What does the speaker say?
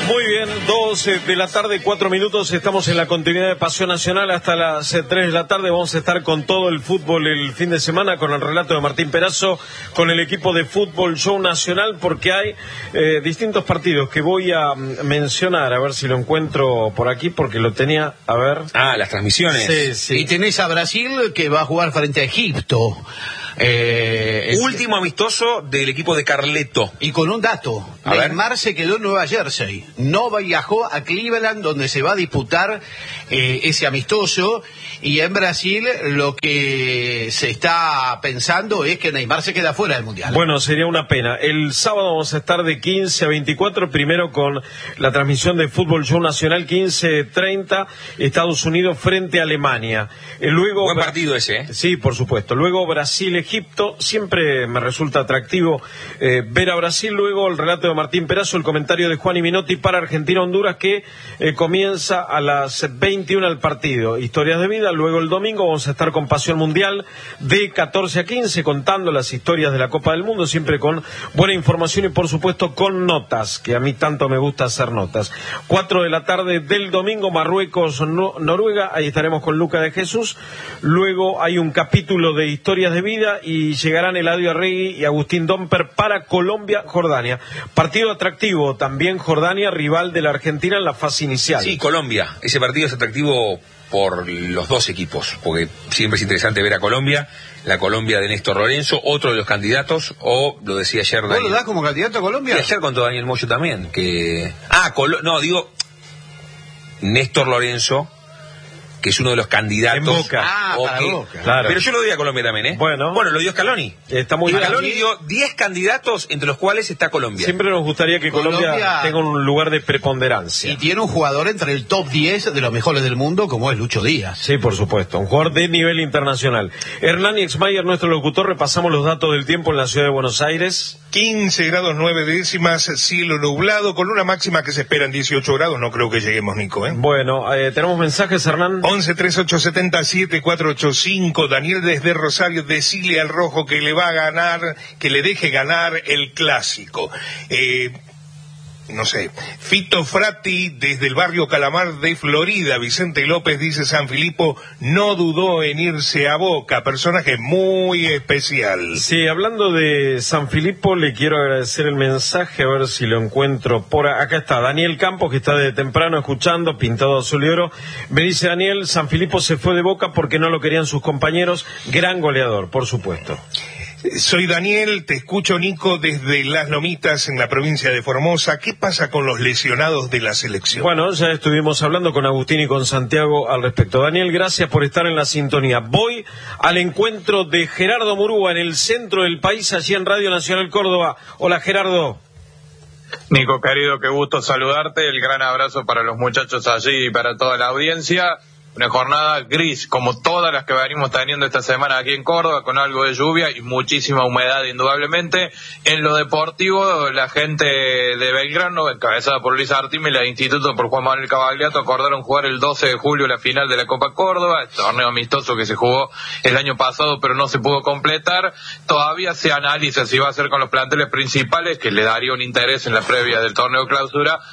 Muy bien, 12 de la tarde, 4 minutos, estamos en la continuidad de Pasión Nacional hasta las 3 de la tarde. Vamos a estar con todo el fútbol el fin de semana, con el relato de Martín Perazo, con el equipo de Fútbol Show Nacional, porque hay distintos partidos que voy a mencionar, a ver si lo encuentro por aquí, porque lo tenía, a ver. Ah, las transmisiones. Sí, sí. Y tenés a Brasil, que va a jugar frente a Egipto. Último amistoso del equipo de Carleto. Y con un dato, Neymar se quedó en Nueva Jersey, no viajó a Cleveland, donde se va a disputar ese amistoso, y en Brasil lo que se está pensando es que Neymar se queda fuera del Mundial. Bueno, sería una pena. El sábado vamos a estar de 15 a 24, primero con la transmisión de Fútbol Show Nacional, 15:30, Estados Unidos frente a Alemania. Luego, buen partido ese, ¿eh? Sí, por supuesto. Luego Brasil-Egipto, siempre me resulta atractivo ver a Brasil. Luego el relato de Martín Perazo, el comentario de Juan y Minotti para Argentina-Honduras, que comienza a las 21 el partido. Historias de vida. Luego el domingo vamos a estar con Pasión Mundial de 14 a 15, contando las historias de la Copa del Mundo, siempre con buena información y por supuesto con notas, que a mí tanto me gusta hacer notas. 4 de la tarde del domingo, Marruecos-Noruega, ahí estaremos con Luca de Jesús. Luego hay un capítulo de historias de vida y llegarán Eladio Arregui y Agustín Domper para Colombia-Jordania. Partido atractivo también, Jordania, rival de la Argentina en la fase inicial. Sí, Colombia. Ese partido es atractivo por los dos equipos, porque siempre es interesante ver a Colombia, la Colombia de Néstor Lorenzo, otro de los candidatos, o lo decía ayer Daniel. ¿Vos lo das como candidato a Colombia? Y ayer contó Daniel Moyo también, que... Néstor Lorenzo, que es uno de los candidatos. En Boca. Para Boca. Claro. Pero yo lo doy a Colombia también, ¿eh? Bueno, lo dio Scaloni. Está muy bien. Scaloni dio 10 candidatos, entre los cuales está Colombia. Siempre nos gustaría que Colombia tenga un lugar de preponderancia. Y tiene un jugador entre el top 10 de los mejores del mundo, como es Lucho Díaz. Sí, por supuesto, un jugador de nivel internacional. Hernán Exmayer, nuestro locutor, repasamos los datos del tiempo en la ciudad de Buenos Aires. 15 grados 9 décimas, cielo nublado, con una máxima que se espera en 18 grados, no creo que lleguemos, Nico, ¿eh? Bueno, tenemos mensajes, Hernán. 11 3870 7485, Daniel desde Rosario, decile al Rojo que le va a ganar, que le deje ganar el clásico. No sé, Fito Frati desde el barrio Calamar de Florida, Vicente López dice San Filipo no dudó en irse a Boca, personaje muy especial. Sí, hablando de San Filipo, le quiero agradecer el mensaje, a ver si lo encuentro por acá. Está Daniel Campos, que está de temprano escuchando, pintado azul y oro. Me dice Daniel, San Filipo se fue de Boca porque no lo querían sus compañeros, gran goleador, por supuesto. Soy Daniel, te escucho, Nico, desde Las Lomitas, en la provincia de Formosa. ¿Qué pasa con los lesionados de la selección? Bueno, ya estuvimos hablando con Agustín y con Santiago al respecto. Daniel, gracias por estar en la sintonía. Voy al encuentro de Gerardo Murúa en el centro del país, allí en Radio Nacional Córdoba. Hola, Gerardo. Nico, querido, qué gusto saludarte. El gran abrazo para los muchachos allí y para toda la audiencia. Una jornada gris, como todas las que venimos teniendo esta semana aquí en Córdoba, con algo de lluvia y muchísima humedad, indudablemente. En lo deportivo, la gente de Belgrano, encabezada por Luis Artime, y la Instituto por Juan Manuel Cavagliato, acordaron jugar el 12 de julio la final de la Copa Córdoba, el torneo amistoso que se jugó el año pasado, pero no se pudo completar. Todavía se analiza si va a ser con los planteles principales, que le daría un interés en la previa del torneo clausura,